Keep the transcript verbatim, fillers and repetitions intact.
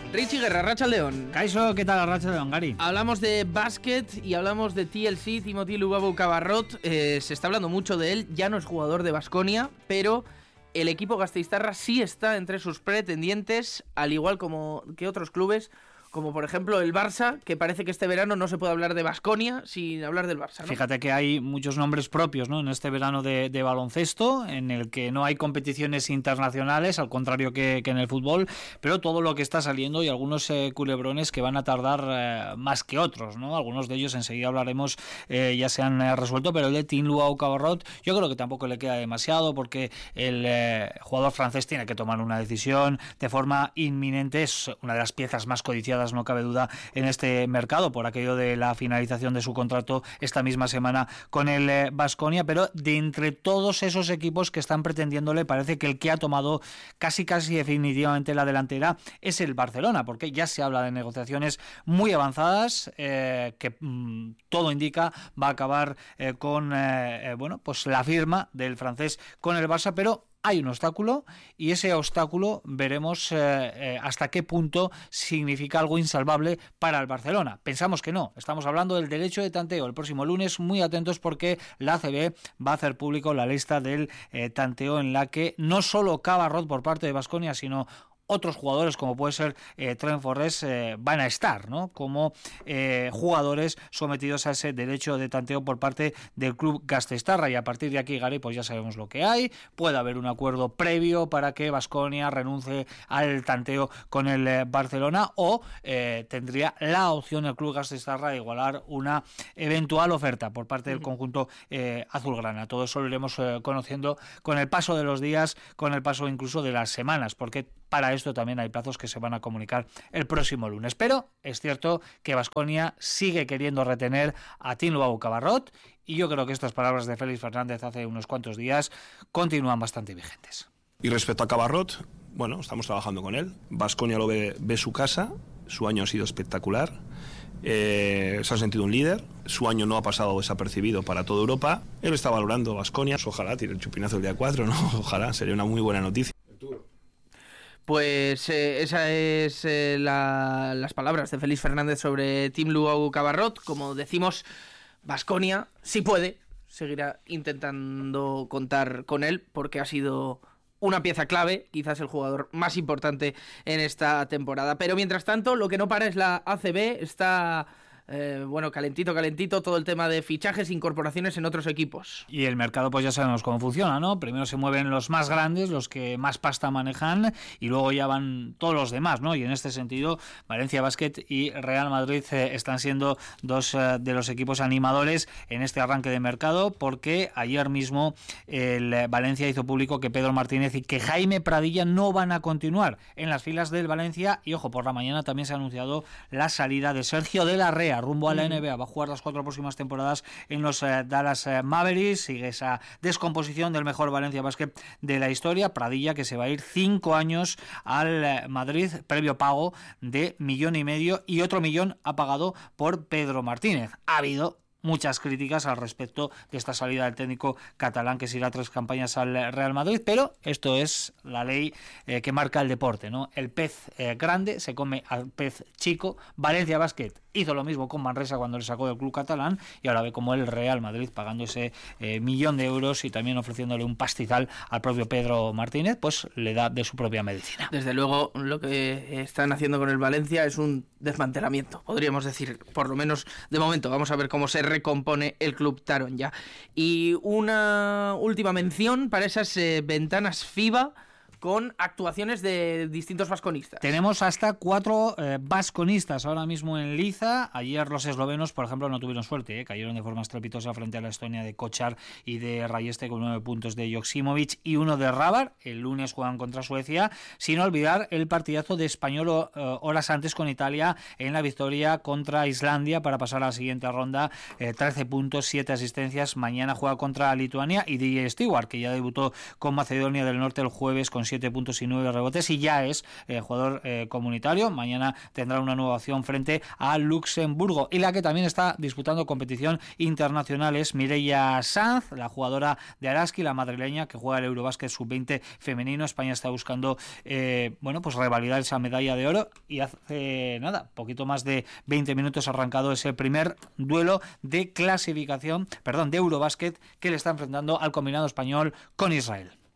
Richie Guerra, Arratsaldeon. Kaixo, ¿qué tal Arratsaldeon, Gary? Hablamos de básquet y hablamos de T L C, Timothy Luwawu-Cabarrot. Eh, se está hablando mucho de él, ya no es jugador de Baskonia, pero el equipo gasteiztarra sí está entre sus pretendientes, al igual como que otros clubes, como por ejemplo el Barça, que parece que este verano no se puede hablar de Baskonia sin hablar del Barça, ¿no? Fíjate que hay muchos nombres propios, ¿no?, en este verano de, de baloncesto, en el que no hay competiciones internacionales, al contrario que, que en el fútbol, pero todo lo que está saliendo y algunos eh, culebrones que van a tardar eh, más que otros, ¿no? Algunos de ellos enseguida hablaremos, eh, ya se han eh, resuelto, pero el de Tim Luwawu-Cabarrot yo creo que tampoco le queda demasiado, porque el eh, jugador francés tiene que tomar una decisión de forma inminente. Es una de las piezas más codiciadas, no cabe duda, en este mercado, por aquello de la finalización de su contrato esta misma semana con el Baskonia, pero de entre todos esos equipos que están pretendiéndole, parece que el que ha tomado casi casi definitivamente la delantera es el Barcelona, porque ya se habla de negociaciones muy avanzadas, eh, que mmm, todo indica va a acabar eh, con eh, bueno, pues la firma del francés con el Barça, pero hay un obstáculo y ese obstáculo veremos eh, eh, hasta qué punto significa algo insalvable para el Barcelona. Pensamos que no, estamos hablando del derecho de tanteo. El próximo lunes, muy atentos, porque la A C B va a hacer público la lista del eh, tanteo, en la que no solo Cabarrot por parte de Baskonia, sino otros jugadores, como puede ser eh, Trent Forrest, eh, van a estar, ¿no?, como eh, jugadores sometidos a ese derecho de tanteo por parte del club gasteiztarra. Y a partir de aquí, Gary, pues ya sabemos lo que hay. Puede haber un acuerdo previo para que Baskonia renuncie al tanteo con el eh, Barcelona, o eh, tendría la opción el club gasteiztarra de igualar una eventual oferta por parte del conjunto eh, azulgrana. Todo eso lo iremos eh, conociendo con el paso de los días, con el paso incluso de las semanas, porque para esto también hay plazos que se van a comunicar el próximo lunes. Pero es cierto que Baskonia sigue queriendo retener a Tim Luwawu-Cabarrot, y yo creo que estas palabras de Félix Fernández hace unos cuantos días continúan bastante vigentes. Y respecto a Cabarrot, bueno, estamos trabajando con él. Baskonia lo ve, ve su casa, su año ha sido espectacular. Eh, se ha sentido un líder, su año no ha pasado desapercibido para toda Europa. Él está valorando Baskonia, ojalá tire el chupinazo el día cuatro, ¿no? Ojalá, sería una muy buena noticia. Pues eh, esas es eh, la, las palabras de Félix Fernández sobre Tim Luwawu-Cabarrot. Como decimos, Baskonia, si puede, seguirá intentando contar con él, porque ha sido una pieza clave, quizás el jugador más importante en esta temporada. Pero mientras tanto, lo que no para es la A C B. Está Eh, bueno, calentito, calentito todo el tema de fichajes e incorporaciones en otros equipos. Y el mercado, pues ya sabemos cómo funciona, ¿no? Primero se mueven los más grandes, los que más pasta manejan, y luego ya van todos los demás, ¿no? Y en este sentido, Valencia Basket y Real Madrid eh, están siendo dos eh, de los equipos animadores en este arranque de mercado, porque ayer mismo el eh, Valencia hizo público que Pedro Martínez y que Jaime Pradilla no van a continuar en las filas del Valencia. Y ojo, por la mañana también se ha anunciado la salida de Sergio de la Rea rumbo a la N B A. Va a jugar las cuatro próximas temporadas en los eh, Dallas eh, Mavericks. Sigue esa descomposición del mejor Valencia Basket de la historia. Pradilla, que se va a ir cinco años al eh, Madrid, previo pago de millón y medio, y otro millón ha pagado por Pedro Martínez. Ha habido muchas críticas al respecto de esta salida del técnico catalán, que se irá tres campañas al Real Madrid, pero esto es la ley eh, que marca el deporte, ¿no? El pez eh, grande se come al pez chico. Valencia Basket hizo lo mismo con Manresa cuando le sacó del club catalán, y ahora ve como el Real Madrid, pagando ese eh, millón de euros y también ofreciéndole un pastizal al propio Pedro Martínez, pues le da de su propia medicina. Desde luego, lo que están haciendo con el Valencia es un desmantelamiento, podríamos decir, por lo menos de momento. Vamos a ver cómo se recompone el club Taron ya. Y una última mención para esas eh, ventanas FIBA con actuaciones de distintos vasconistas. Tenemos hasta cuatro eh, vasconistas ahora mismo en liza. Ayer los eslovenos, por ejemplo, no tuvieron suerte, ¿eh? Cayeron de forma estrepitosa frente a la Estonia de Kochar y de Rayeste, con nueve puntos de Joksimovic y uno de Rabar. El lunes juegan contra Suecia, sin olvidar el partidazo de Español eh, horas antes con Italia en la victoria contra Islandia para pasar a la siguiente ronda. eh, trece puntos, siete asistencias. Mañana juega contra Lituania, y D J Stewart, que ya debutó con Macedonia del Norte el jueves, con siete puntos y nueve rebotes, y ya es eh, jugador eh, comunitario. Mañana tendrá una nueva opción frente a Luxemburgo. Y la que también está disputando competición internacional es Mireia Sanz, la jugadora de Araski, la madrileña, que juega el Eurobásquet sub veinte femenino. España está buscando eh, bueno, pues revalidar esa medalla de oro, y hace nada, poquito más de veinte minutos ha arrancado ese primer duelo de clasificación, perdón, de Eurobásquet, que le está enfrentando al combinado español con Israel.